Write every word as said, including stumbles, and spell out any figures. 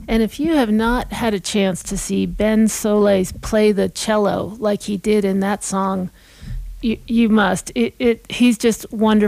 And if you have not had a chance to see Ben Solis play the cello like he did in that song, you, you must. It, it, he's just wonderful.